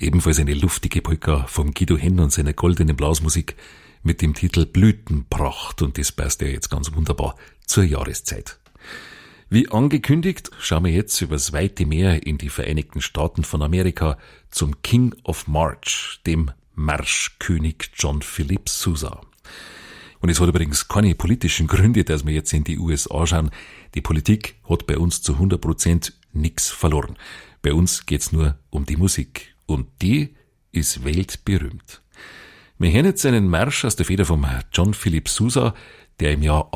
ebenfalls eine luftige Polka vom Guido Henn und seiner goldenen Blasmusik mit dem Titel Blütenpracht, und das passt ja jetzt ganz wunderbar zur Jahreszeit. Wie angekündigt, schauen wir jetzt übers weite Meer in die Vereinigten Staaten von Amerika zum King of March, dem Marschkönig John Philip Sousa. Und es hat übrigens keine politischen Gründe, dass wir jetzt in die USA schauen. Die Politik hat bei uns zu 100% nichts verloren. Bei uns geht's nur um die Musik. Und die ist weltberühmt. Wir hören jetzt einen Marsch aus der Feder von John Philip Sousa, der im Jahr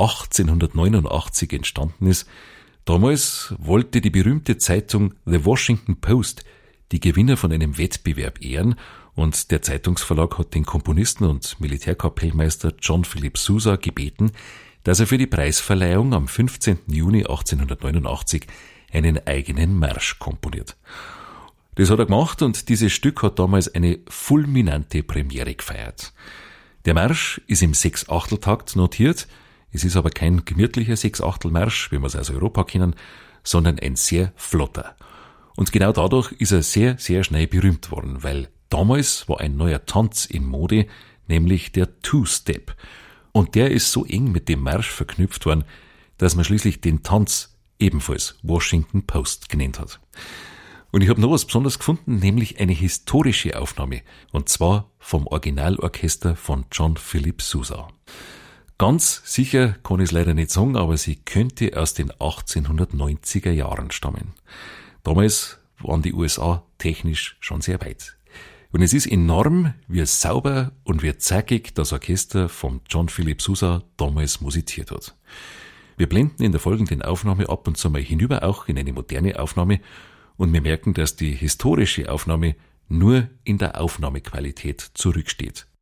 1889 entstanden ist. Damals wollte die berühmte Zeitung The Washington Post die Gewinner von einem Wettbewerb ehren, und der Zeitungsverlag hat den Komponisten und Militärkapellmeister John Philip Sousa gebeten, dass er für die Preisverleihung am 15. Juni 1889 einen eigenen Marsch komponiert. Das hat er gemacht, und dieses Stück hat damals eine fulminante Premiere gefeiert. Der Marsch ist im 6/8-Takt notiert, es ist aber kein gemütlicher 6/8-Marsch, wie wir es aus Europa kennen, sondern ein sehr flotter. Und genau dadurch ist er sehr, sehr schnell berühmt worden, weil damals war ein neuer Tanz in Mode, nämlich der Two-Step. Und der ist so eng mit dem Marsch verknüpft worden, dass man schließlich den Tanz ebenfalls Washington Post genannt hat. Und ich habe noch was Besonderes gefunden, nämlich eine historische Aufnahme, und zwar vom Originalorchester von John Philip Sousa. Ganz sicher kann ich es leider nicht sagen, aber sie könnte aus den 1890er Jahren stammen. Damals waren die USA technisch schon sehr weit. Und es ist enorm, wie sauber und wie zackig das Orchester von John Philip Sousa damals musiziert hat. Wir blenden in der folgenden Aufnahme ab und zu mal hinüber, auch in eine moderne Aufnahme, und wir merken, dass die historische Aufnahme nur in der Aufnahmequalität zurücksteht.